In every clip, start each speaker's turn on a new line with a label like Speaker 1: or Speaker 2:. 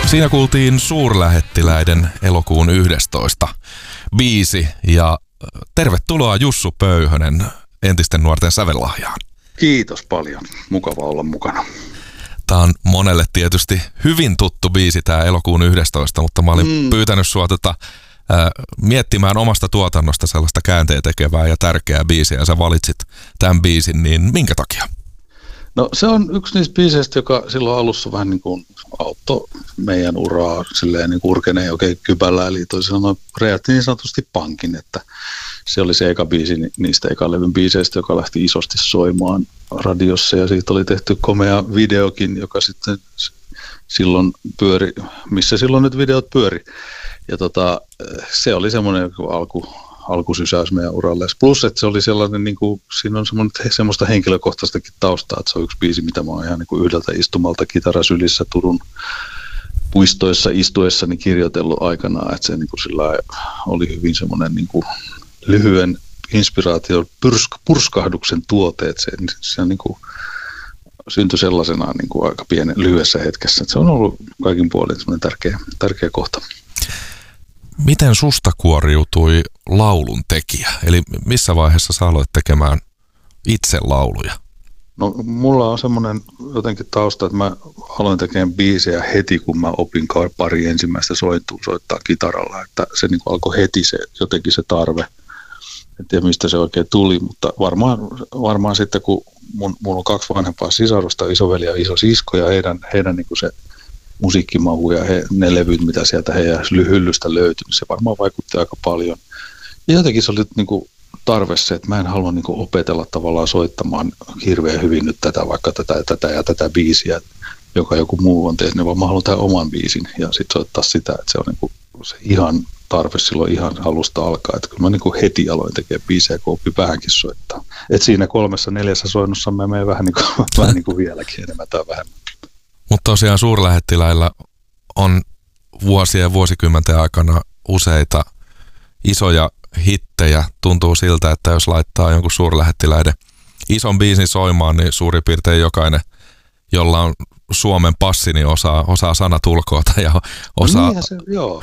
Speaker 1: Siinä kuultiin Suurlähettiläiden elokuun 11 biisi ja tervetuloa Jussu Pöyhönen Entisten nuorten sävellahjaan.
Speaker 2: Kiitos paljon. Mukava olla mukana.
Speaker 1: Tämä on monelle tietysti hyvin tuttu biisi tämä elokuun 11, mutta mä olin pyytänyt sua miettimään omasta tuotannosta sellaista käänteen tekevää ja tärkeää biisiä ja sä valitsit tämän biisin, niin minkä takia?
Speaker 2: No se on yksi niistä biiseistä, joka silloin alussa vähän niin kuin auttoi meidän uraa silleen niin kuin urkeneen oikein kypällä, eli toisin sanoen räjähti niin sanotusti pankin, että se oli se eka biisi niistä ekan levyn biiseistä, joka lähti isosti soimaan radiossa ja siitä oli tehty komea videokin, joka sitten silloin pyöri, missä silloin nyt videot pyöri. Ja se oli semmoinen alkusysäys meidän uralle. Plus, että se oli sellainen, niin kuin, siinä on semmoista henkilökohtaistakin taustaa, että se on yksi biisi, mitä mä oon ihan niin kuin yhdeltä istumalta kitarasylissä Turun puistoissa istuessani kirjoitellut aikanaan, että se niin kuin sillä oli hyvin semmoinen niin kuin lyhyen inspiraation purskahduksen tuote, että se niin kuin syntyi sellaisenaan niin kuin aika pienen lyhyessä hetkessä. Että se on ollut kaikin puolin semmoinen tärkeä kohta.
Speaker 1: Miten susta kuoriutui laulun tekijä? Eli missä vaiheessa sä aloit tekemään itse lauluja?
Speaker 2: No mulla on semmoinen jotenkin tausta, että mä aloin tekemään biisejä heti, kun mä opin pari ensimmäistä sointua soittaa kitaralla. Että se niin kuin alkoi heti jotenkin se tarve. En tiedä mistä se oikein tuli, mutta varmaan sitten kun mun on kaksi vanhempaa sisarusta, isoveli ja isosisko ja heidän niin kuin se musiikkimahu ja ne levyt, mitä sieltä heidän hyllystä löytyi, niin se varmaan vaikutti aika paljon. Ja jotenkin se oli niin kuin tarve se, että mä en halua niin kuin opetella tavallaan soittamaan hirveän hyvin nyt vaikka tätä biisiä, joka joku muu on tehnyt, vaan mä haluan tehdä oman biisin ja sitten soittaa sitä, että se on niin kuin se ihan tarve silloin ihan alusta alkaa, että kyllä mä niin kuin heti aloin tekemään biisejä, kun opin vähänkin soittaa. Että siinä 3-4 soinnussa mä menen vähän niin kuin vieläkin enemmän tai vähemmän.
Speaker 1: Mutta tosiaan Suurlähettiläillä on vuosien ja vuosikymmenten aikana useita isoja hittejä. Tuntuu siltä, että jos laittaa jonkun Suurlähettiläiden ison biisin soimaan, niin suurin piirtein jokainen, jolla on Suomen passi, niin osaa sanat ulkoota ja osaa...
Speaker 2: No se, joo.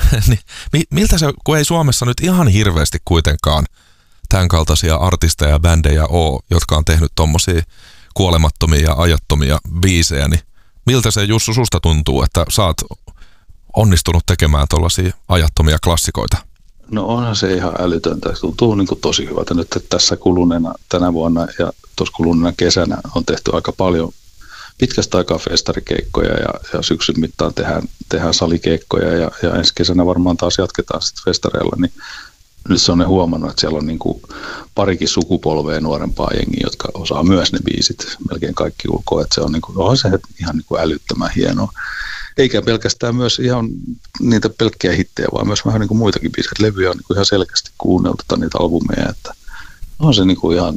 Speaker 1: Miltä se, kun ei Suomessa nyt ihan hirveästi kuitenkaan tämän kaltaisia artisteja ja bändejä ole, jotka on tehnyt tommosia kuolemattomia ja ajattomia biisejä, niin miltä se Jussu susta tuntuu, että sä oot onnistunut tekemään tollaisia ajattomia klassikoita?
Speaker 2: No onhan se ihan älytöntä. Se tuntuu niin kuin tosi hyvältä nyt, että tässä kuluneena tänä vuonna ja tuossa kuluneena kesänä on tehty aika paljon pitkästä aikaa festarikeikkoja ja syksyn mittaan tehdään salikeikkoja ja ensi kesänä varmaan taas jatketaan sitten festareilla, niin nyt se on huomannut, että siellä on niin kuin parikin sukupolvea nuorempaa jengiä, jotka osaa myös ne biisit melkein kaikki ulkoa, että se on, niin kuin, onhan se ihan niin kuin älyttömän hienoa. Eikä pelkästään myös ihan niitä pelkkiä hittejä, vaan myös vähän niin kuin muitakin biisejä. Levyjä on niin kuin ihan selkeästi kuunneltu niitä albumeja, että on se niin kuin ihan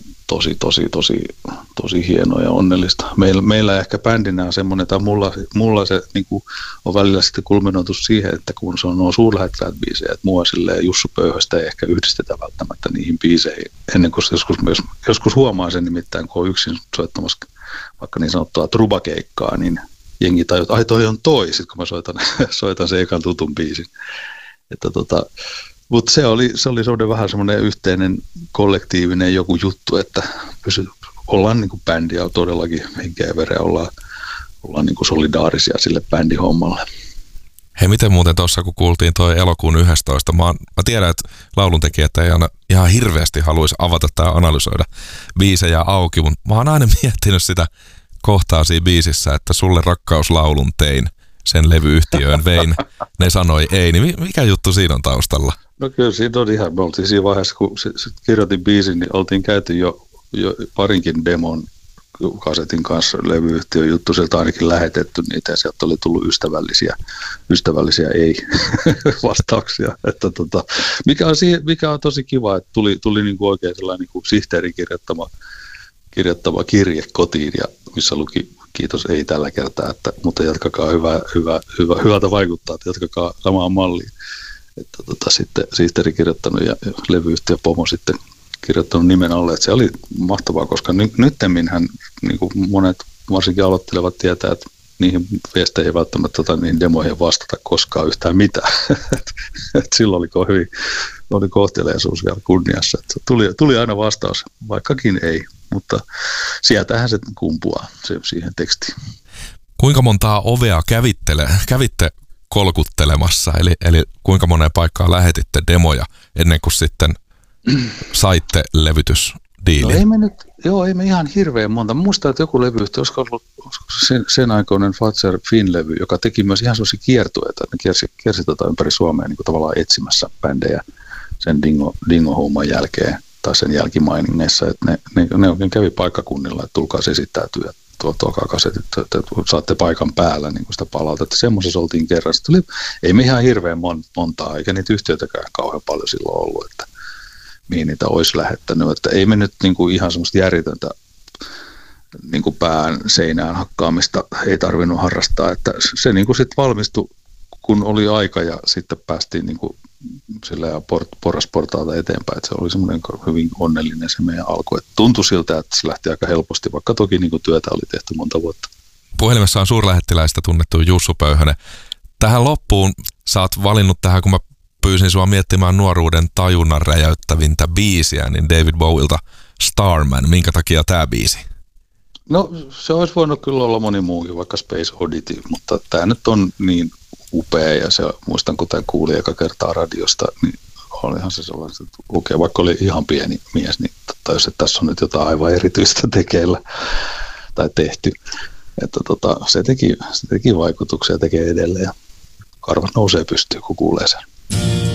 Speaker 2: tosi hienoa ja onnellista. Meillä ehkä bändinä on semmoinen, tai mulla se niin kuin on välillä sitten kulminoitu siihen, että kun se on Suurlähettiläät biisejä, että mua silleen Jussu Pöyhöstä ei ehkä yhdistetä välttämättä niihin biiseihin, ennen kuin joskus huomaa sen nimittäin, kun on yksin soittamassa vaikka niin sanottua trubakeikkaa, niin jengi tajuu, että ai toi on toi, sit kun mä soitan sen ekan tutun biisin. Mutta se oli vähän semmoinen yhteinen kollektiivinen joku juttu, että ollaan niin kuin bändi ja todellakin henkeä ja vereä ollaan niin kuin solidaarisia sille bändihommalle.
Speaker 1: Hei, miten muuten tuossa, kun kuultiin toi elokuun 11, mä tiedän, että lauluntekijät ei aina ihan hirveästi haluaisi avata tai analysoida biisejä auki, mutta mä oon aina miettinyt sitä kohtaa siinä biisissä, että sulle rakkauslaulun tein, sen levyyhtiöön vein, ne sanoi ei, niin mikä juttu siinä on taustalla?
Speaker 2: No kyllä siinä on ihan, me oltiin siinä vaiheessa, kun kirjoitin biisin, niin oltiin käyty jo parinkin demon kasetin kanssa levyyhtiön juttu, sieltä ainakin lähetetty niitä ja sieltä oli tullut ystävällisiä ei-vastauksia. Että mikä on tosi kiva, että tuli niin kuin oikein sellainen niin kuin sihteerin kirjoittama kirje kotiin, ja missä luki kiitos ei tällä kertaa, mutta jatkakaa hyvältä vaikuttaa, että jatkakaa samaan malliin. Että sitten sihteeri kirjoittanut ja levyyhtiö Pomo sitten kirjoittanut nimen alle, että se oli mahtavaa, koska nyttemminhän niin kuin monet varsinkin aloittelevat tietää, että niihin viesteihin välttämättä niin demoihin vastata koskaan yhtään mitään. Et silloin oli kohteliaisuus vielä kunniassa. Et tuli aina vastaus, vaikkakin ei, mutta sieltähän se kumpuaa siihen tekstiin.
Speaker 1: Kuinka montaa ovea kävitte kolkuttelemassa, eli kuinka moneen paikkaan lähetitte demoja ennen kuin sitten saitte levytysdiilin?
Speaker 2: No ei me ihan hirveän monta. Muistan, että joku levyyhtiö, olisiko ollut sen aikoinen Fatser Finn-levy, joka teki myös ihan sellaisia kiertueita, että ne kiersi ympäri Suomea niin kuin tavallaan etsimässä bändejä sen Dingo-homman jälkeen tai sen jälkimainingeissa, että ne oikein kävi paikkakunnilla, että tulkaa esittäytyä, tuokaa kasetit, että saatte paikan päällä niin kuin sitä palautetta. Semmoisessa oltiin kerran. Ei me ihan hirveän montaa, eikä niitä yhtiöitäkään kauhean paljon silloin ollut, että mihin niitä olisi lähettänyt. Että ei me nyt niin kuin ihan semmoista järjetöntä niin kuin pään seinään hakkaamista ei tarvinnut harrastaa. Että se niin kuin sitten valmistui, kun oli aika ja sitten päästiin niin kuin sillä ja porrasportaalta eteenpäin. Että se oli semmoinen hyvin onnellinen se meidän alku. Että tuntui siltä, että se lähti aika helposti, vaikka toki niin kuin työtä oli tehty monta vuotta.
Speaker 1: Puhelimessa on suurlähettiläistä tunnettu Jussu Pöyhönen. Tähän loppuun sä oot valinnut tähän, kun mä pyysin sua miettimään nuoruuden tajunnan räjäyttävintä biisiä, niin David Bowilta Starman. Minkä takia tämä biisi?
Speaker 2: No se olisi voinut kyllä olla moni muukin, vaikka Space Oddity, mutta tämä nyt on niin upea ja se, muistan kun tämä kuuli eka kertaa radiosta, niin olihan se sellaista, että lukee, vaikka oli ihan pieni mies, niin tajus, että tässä on nyt jotain aivan erityistä tekeillä tai tehty. Että se teki vaikutuksia ja tekee edelleen ja karvat nousee pystyyn, kun kuulee sen.